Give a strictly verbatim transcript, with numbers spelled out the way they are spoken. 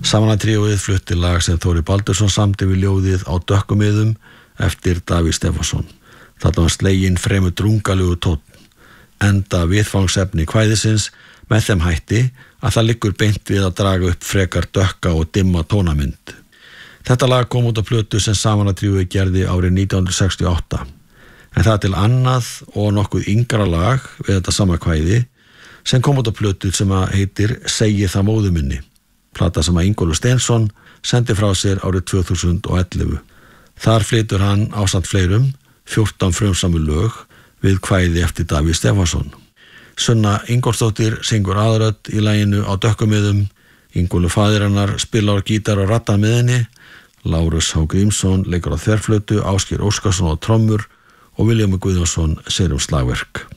Samanatríóið flutti lag sem Þóri Baldursson samdi við ljóðið Á dökkumiðum eftir Davíð Stefánsson. Þarna var sleginn fremur drungalegu tónn, enda viðfangsefni kvæðisins með þeim hætti að það liggur beint við að draga upp frekar dökka og dimma tónamynd. Þetta lag kom út á plötu sem Samanatríóið gerði árið nítján hundruð sextíu og átta, en það til annað og nokkuð yngra lag við þetta sama kvæði sem kom út á plötu sem að heitir Segi það móður minni, plata sem að Ingólfur Steinsson sendi frá sér árið tvö þúsund og ellefu. Þar flytur hann ásamt fleirum fjórtán frumsamur lög við kvæði eftir Davíð Stefánsson. Sunna Ingólfsdóttir syngur aðrödd í laginu Á dökkumiðum, Ingólfur faðir hennar spilar á gítar og rattar með henni, Lárus H. Grímsson leikur á þverflötu, Ásgeir Óskarsson á trommur og Vilhjálmur Guðjónsson sér um slagverk.